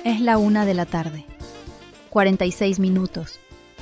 Es la 1:00 p.m. 46 minutos.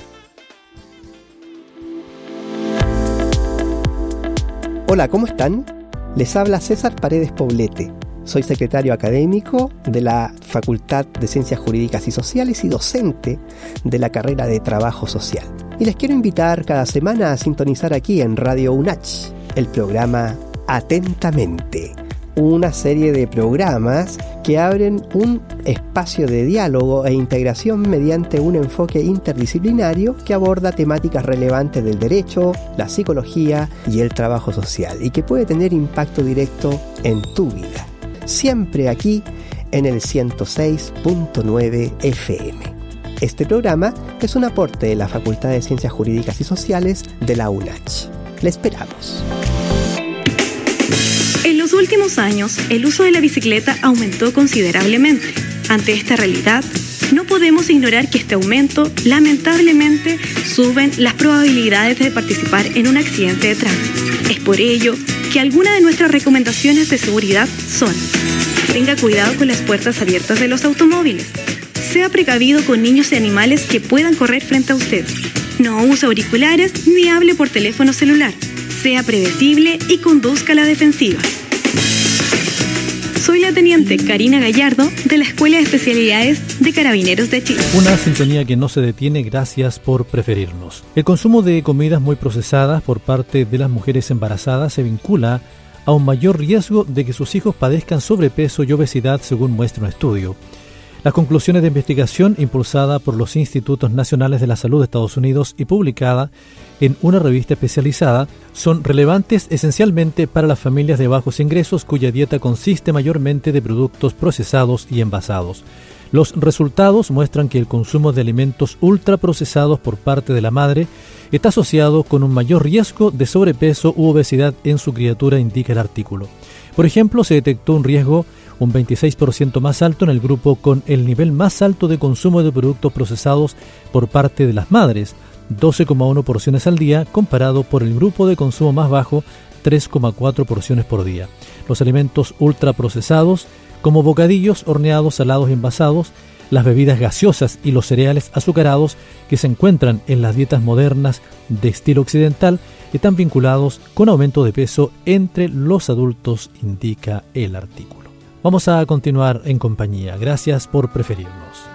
Hola, ¿cómo están? Les habla César Paredes Poblete. Soy secretario académico de la Facultad de Ciencias Jurídicas y Sociales y docente de la carrera de Trabajo Social. Y les quiero invitar cada semana a sintonizar aquí en Radio UNACH el programa Atentamente, una serie de programas que abren un espacio de diálogo e integración mediante un enfoque interdisciplinario que aborda temáticas relevantes del derecho, la psicología y el trabajo social y que puede tener impacto directo en tu vida. Siempre aquí en el 106.9 FM. Este programa es un aporte de la Facultad de Ciencias Jurídicas y Sociales de la UNACH. Le esperamos. En los últimos años, el uso de la bicicleta aumentó considerablemente. Ante esta realidad, no podemos ignorar que este aumento, lamentablemente, suben las probabilidades de participar en un accidente de tránsito. Es por ello que algunas de nuestras recomendaciones de seguridad son: tenga cuidado con las puertas abiertas de los automóviles. Sea precavido con niños y animales que puedan correr frente a usted. No use auriculares ni hable por teléfono celular. Sea previsible y conduzca a la defensiva. Soy la teniente Karina Gallardo de la Escuela de Especialidades de Carabineros de Chile. Una sintonía que no se detiene, gracias por preferirnos. El consumo de comidas muy procesadas por parte de las mujeres embarazadas se vincula a un mayor riesgo de que sus hijos padezcan sobrepeso y obesidad, según muestra un estudio. Las conclusiones de investigación impulsada por los Institutos Nacionales de la Salud de Estados Unidos y publicada en una revista especializada son relevantes esencialmente para las familias de bajos ingresos cuya dieta consiste mayormente de productos procesados y envasados. Los resultados muestran que el consumo de alimentos ultraprocesados por parte de la madre está asociado con un mayor riesgo de sobrepeso u obesidad en su criatura, indica el artículo. Por ejemplo, se detectó un riesgo un 26% más alto en el grupo con el nivel más alto de consumo de productos procesados por parte de las madres, 12,1 porciones al día, comparado por el grupo de consumo más bajo, 3,4 porciones por día. Los alimentos ultraprocesados, como bocadillos, horneados, salados y envasados, las bebidas gaseosas y los cereales azucarados que se encuentran en las dietas modernas de estilo occidental, están vinculados con aumento de peso entre los adultos, indica el artículo. Vamos a continuar en compañía. Gracias por preferirnos.